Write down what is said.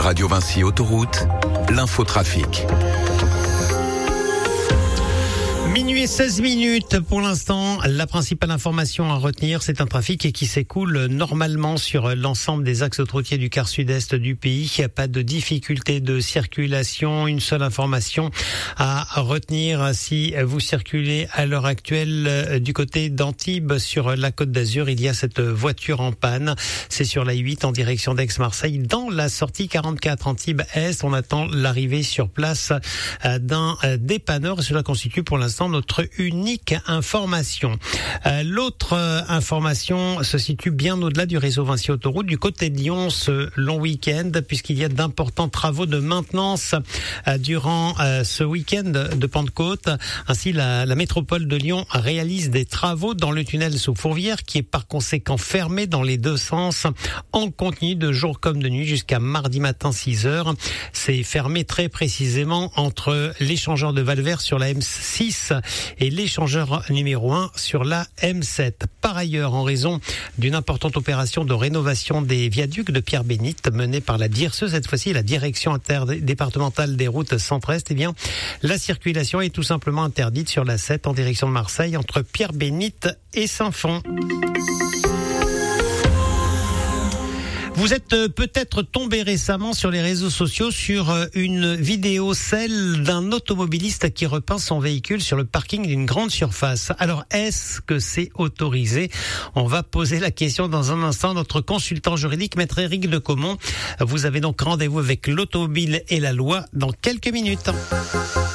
Radio Vinci Autoroute, l'infotrafic. Minuit et 16 minutes pour l'instant. La principale information à retenir, c'est un trafic qui s'écoule normalement sur l'ensemble des axes autoroutiers du quart sud-est du pays. Il n'y a pas de difficulté de circulation. Une seule information à retenir si vous circulez à l'heure actuelle du côté d'Antibes sur la Côte d'Azur. Il y a cette voiture en panne. C'est sur la 8 en direction d'Aix-Marseille dans la sortie 44 Antibes-Est. On attend l'arrivée sur place d'un dépanneur et cela constitue pour l'instant notre unique information. L'autre information se situe bien au-delà du réseau Vinci Autoroute, du côté de Lyon ce long week-end, puisqu'il y a d'importants travaux de maintenance durant ce week-end de Pentecôte. Ainsi, la métropole de Lyon réalise des travaux dans le tunnel sous Fourvière, qui est par conséquent fermé dans les deux sens, en continu de jour comme de nuit jusqu'à mardi matin 6h. C'est fermé très précisément entre l'échangeur de Valvert sur la M6 et l'échangeur numéro 1 sur la M7. Par ailleurs, en raison d'une importante opération de rénovation des viaducs de Pierre-Bénite menée par la DIRSE, cette fois-ci la direction interdépartementale des routes centre-est, la circulation est tout simplement interdite sur la 7 en direction de Marseille entre Pierre-Bénite et Saint-Fond. Vous êtes peut-être tombé récemment sur les réseaux sociaux sur une vidéo, celle d'un automobiliste qui repeint son véhicule sur le parking d'une grande surface. Alors, est-ce que c'est autorisé ? On va poser la question dans un instant. Notre consultant juridique, maître Éric Decomont. Vous avez donc rendez-vous avec l'automobile et la loi dans quelques minutes.